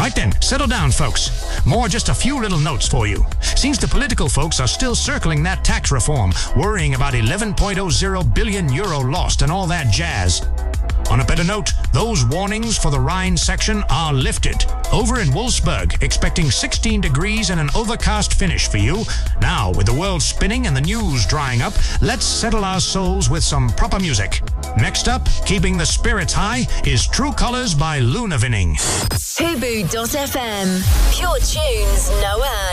Right then, settle down, folks. More just a few little notes for you. Seems the political folks are still circling that tax reform, worrying about 11.00 billion euro lost and all that jazz. On a better note, those warnings for the Rhine section are lifted. Over in Wolfsburg, expecting 16 degrees and an overcast finish for you. Now, with the world spinning and the news drying up, let's settle our souls with some proper music. Next up, keeping the spirits high, is True Colors by Luna Vinning. Hubu.fm. Pure tunes, no ads.